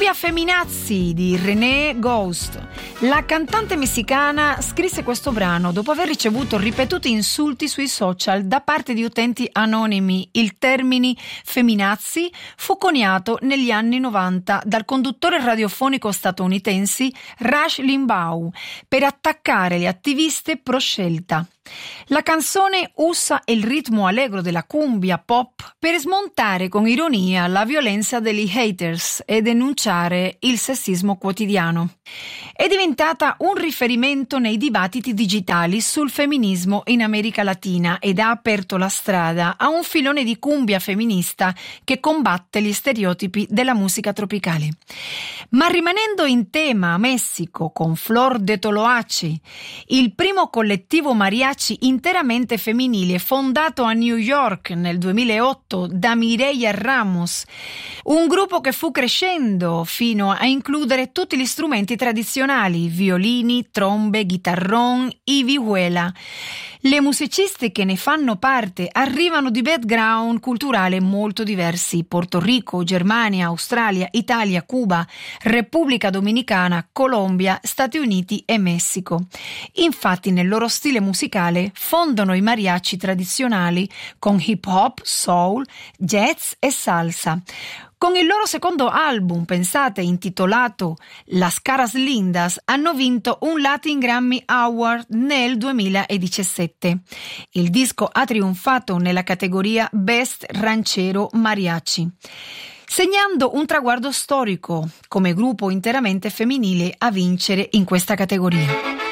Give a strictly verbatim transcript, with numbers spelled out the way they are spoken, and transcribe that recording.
Cumbia Feminazzi di René Ghost. La cantante messicana scrisse questo brano dopo aver ricevuto ripetuti insulti sui social da parte di utenti anonimi. Il termine feminazzi fu coniato negli anni novanta dal conduttore radiofonico statunitense Rush Limbaugh per attaccare le attiviste pro scelta. La canzone usa il ritmo allegro della cumbia pop per smontare con ironia la violenza degli haters e denunciare il sessismo quotidiano. È diventata un riferimento nei dibattiti digitali sul femminismo in America Latina ed ha aperto la strada a un filone di cumbia femminista che combatte gli stereotipi della musica tropicale. Ma rimanendo in tema Messico con Flor de Toloache, il primo collettivo mariachi interamente femminile fondato a New York nel duemilaotto da Mireia Ramos, un gruppo che fu crescendo fino a includere tutti gli strumenti tradizionali, violini, trombe, chitarrón e vihuela. Le musiciste che ne fanno parte arrivano di background culturale molto diversi: Porto Rico, Germania, Australia, Italia, Cuba, Repubblica Dominicana, Colombia, Stati Uniti e Messico. Infatti nel loro stile musicale fondono i mariachi tradizionali con hip hop, soul, jazz e salsa. Con il loro secondo album, pensate, intitolato Las Caras Lindas, hanno vinto un Latin Grammy Award nel duemiladiciassette. Il disco ha trionfato nella categoria Best Ranchero Mariachi, segnando un traguardo storico come gruppo interamente femminile a vincere in questa categoria.